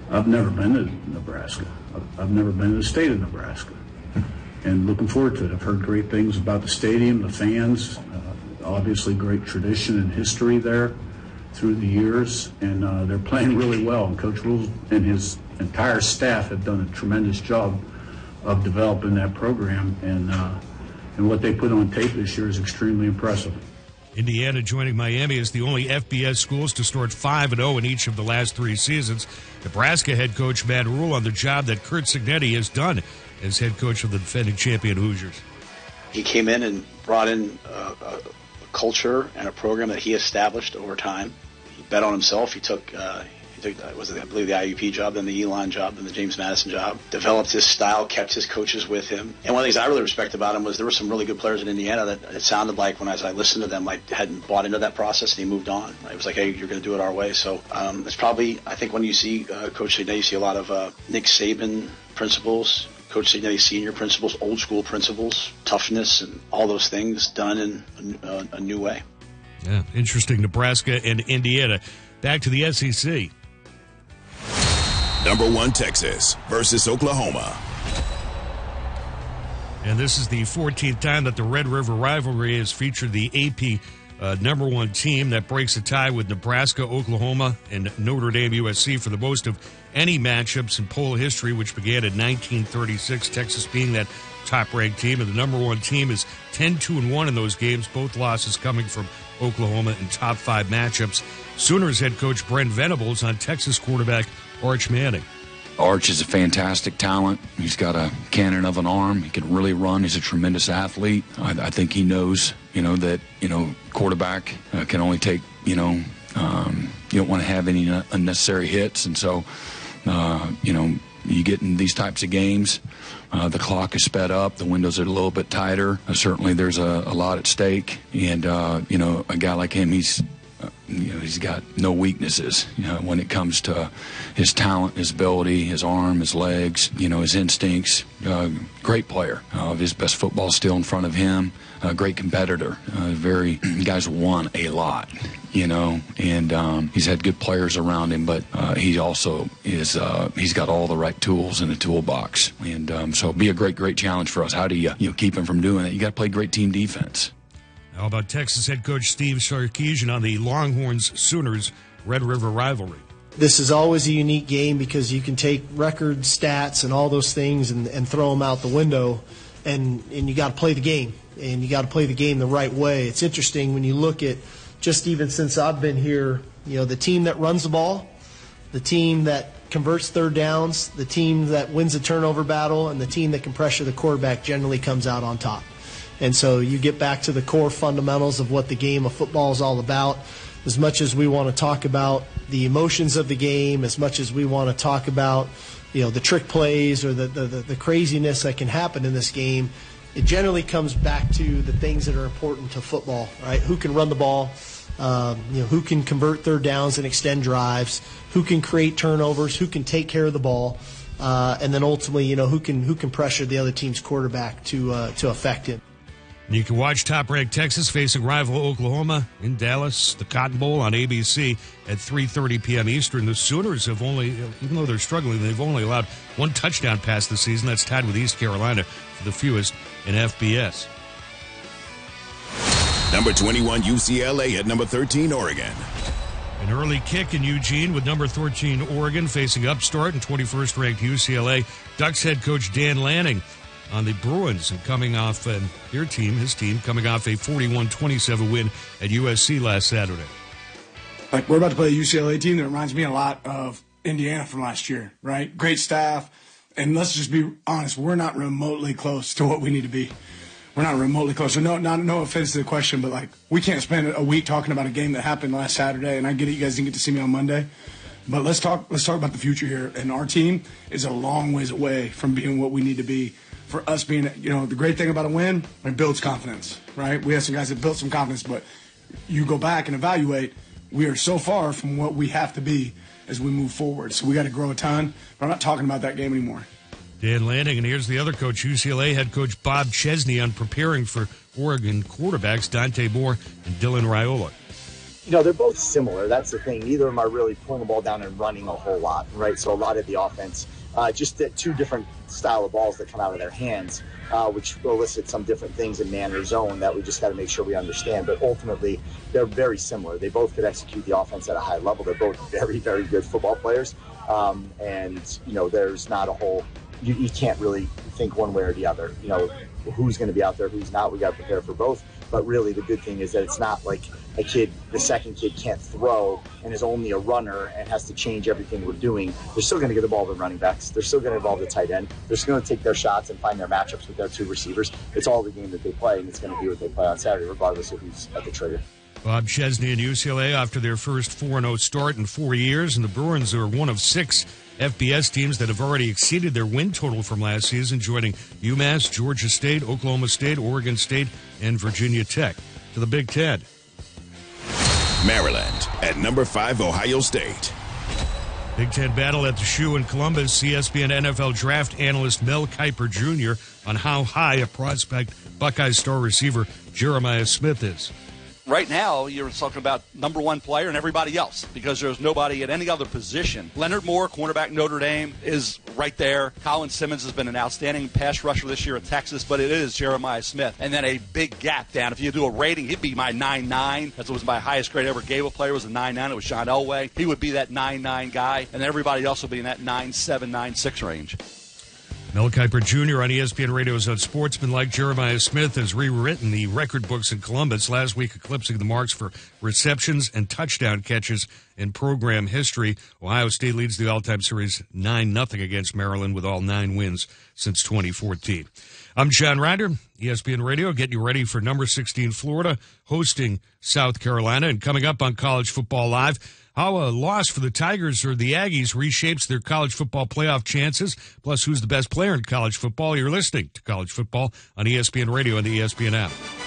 I've never been to Nebraska. I've never been to the state of Nebraska. And looking forward to it. I've heard great things about the stadium, the fans, obviously great tradition and history there through the years, and they're playing really well. And Coach Rhule and his entire staff have done a tremendous job of developing that program, and what they put on tape this year is extremely impressive. Indiana joining Miami as the only FBS schools to start 5-0 in each of the last 3 seasons. Nebraska head coach Matt Rhule on the job that Curt Cignetti has done as head coach of the defending champion Hoosiers. He came in and brought in a culture and a program that he established over time. He bet on himself. He took I believe the IUP job, then the Elon job, then the James Madison job. Developed his style, kept his coaches with him. And one of the things I really respect about him was there were some really good players in Indiana that it sounded like when I listened to them, like hadn't bought into that process and he moved on. It was like, hey, you're going to do it our way. So it's probably, I think when you see Coach Cignetti, you see a lot of Nick Saban principles, Coach Cignetti senior principles, old school principles, toughness, and all those things done in a new way. Yeah, interesting. Nebraska and Indiana. Back to the SEC. Number 1 Texas versus Oklahoma. And this is the 14th time that the Red River rivalry has featured the AP number 1 team. That breaks a tie with Nebraska, Oklahoma, and Notre Dame USC for the most of any matchups in poll history, which began in 1936, Texas being that top-ranked team. And the number 1 team is 10-2-1 in those games, both losses coming from Oklahoma in top 5 matchups. Sooners head coach Brent Venables on Texas quarterback Arch Manning. Arch is a fantastic talent. He's got a cannon of an arm. He can really run. He's a tremendous athlete. I think he knows, that, quarterback can only take, you don't want to have any unnecessary hits. And so, you get in these types of games, the clock is sped up, the windows are a little bit tighter. Certainly there's a lot at stake. And, a guy like him, he's got no weaknesses, when it comes to his talent, his ability, his arm, his legs, his instincts. Great player. His best football still in front of him. Great competitor. Guys won a lot, and he's had good players around him, but he also is, he's got all the right tools in the toolbox. And so it'll be a great challenge for us. How do you keep him from doing that? You got to play great team defense. How about Texas head coach Steve Sarkisian on the Longhorns-Sooners Red River rivalry? This is always a unique game because you can take record stats and all those things and throw them out the window, and you got to play the game, and you got to play the game the right way. It's interesting when you look at, just even since I've been here, the team that runs the ball, the team that converts third downs, the team that wins the turnover battle, and the team that can pressure the quarterback generally comes out on top. And so you get back to the core fundamentals of what the game of football is all about. As much as we want to talk about the emotions of the game, as much as we want to talk about, the trick plays or the craziness that can happen in this game, it generally comes back to the things that are important to football, right? Who can run the ball, who can convert third downs and extend drives, who can create turnovers, who can take care of the ball, and then ultimately, who can pressure the other team's quarterback to affect him. You can watch top-ranked Texas facing rival Oklahoma in Dallas, the Cotton Bowl on ABC at 3:30 p.m. Eastern. The Sooners have only, even though they're struggling, they've only allowed 1 touchdown pass this season. That's tied with East Carolina for the fewest in FBS. Number 21 UCLA at number 13 Oregon. An early kick in Eugene with number 13 Oregon facing upstart and 21st-ranked UCLA. Ducks head coach Dan Lanning on the Bruins, and coming off his team coming off a 41-27 win at USC last Saturday. We're about to play a UCLA team that reminds me a lot of Indiana from last year, right? Great staff, and let's just be honest, we're not remotely close to what we need to be. We're not remotely close. So no offense to the question, but we can't spend a week talking about a game that happened last Saturday, and I get it, you guys didn't get to see me on Monday. But let's talk about the future here, and our team is a long ways away from being what we need to be. For us being, the great thing about a win, it builds confidence, right? We have some guys that built some confidence, but you go back and evaluate, we are so far from what we have to be as we move forward. So we got to grow a ton, but I'm not talking about that game anymore. Dan Lanning, and here's the other coach, UCLA head coach Bob Chesney, on preparing for Oregon quarterbacks Dante Moore and Dylan Raiola. they're both similar. That's the thing. Neither of them are really pulling the ball down and running a whole lot, right? So a lot of the offense, just two different style of balls that come out of their hands, which elicit some different things in man or zone that we just got to make sure we understand. But ultimately, they're very similar. They both could execute the offense at a high level. They're both very, very good football players. And there's not a whole, you can't really think one way or the other, who's going to be out there, who's not. We got to prepare for both. But really, the good thing is that it's not like the second kid can't throw and is only a runner and has to change everything we're doing. They're still going to get the ball to the running backs. They're still going to involve the tight end. They're still going to take their shots and find their matchups with their two receivers. It's all the game that they play, and it's going to be what they play on Saturday, regardless of who's at the trigger. Bob Chesney and UCLA after their first 4-0 start in 4 years, and the Bruins are one of 6 FBS teams that have already exceeded their win total from last season, joining UMass, Georgia State, Oklahoma State, Oregon State, and Virginia Tech. To the Big Ten. Maryland at number 5, Ohio State. Big Ten battle at the Shoe in Columbus. ESPN NFL draft analyst Mel Kiper Jr. on how high a prospect Buckeye star receiver Jeremiah Smith is. Right now, you're talking about number 1 player and everybody else because there's nobody at any other position. Leonard Moore, cornerback Notre Dame, is right there. Colin Simmons has been an outstanding pass rusher this year at Texas, but it is Jeremiah Smith. And then a big gap down. If you do a rating, he'd be my 9.9. That was my highest grade I ever gave a player was a 9.9. It was John Elway. He would be that 9.9 guy, and everybody else will be in that 9.7, 9.6 range. Mel Kiper Jr. on ESPN Radio's Unsportsmanlike. Jeremiah Smith has rewritten the record books in Columbus, last week eclipsing the marks for receptions and touchdown catches in program history. Ohio State leads the all-time series 9-0 against Maryland with all 9 wins since 2014. I'm John Ryder, ESPN Radio, getting you ready for number 16 Florida hosting South Carolina. And coming up on College Football Live, how a loss for the Tigers or the Aggies reshapes their college football playoff chances, plus who's the best player in college football. You're listening to College Football on ESPN Radio and the ESPN app.